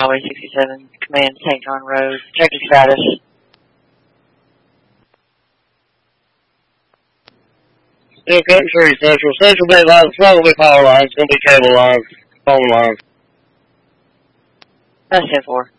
Highway 67, Command St. John Road. Check your status. Yeah, Country City Central. Central Bay lines. It's not going to be power lines. It's going to be cable lines, phone lines. That's 10-4.